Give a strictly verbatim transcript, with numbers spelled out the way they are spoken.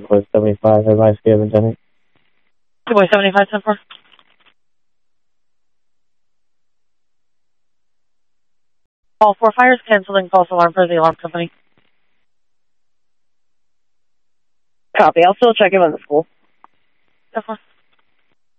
Voice seventy-five, advice given, Jenny. Voice seventy-five, ten four. All four fires canceling false alarm for the alarm company. Copy. I'll still check in on the school. ten four.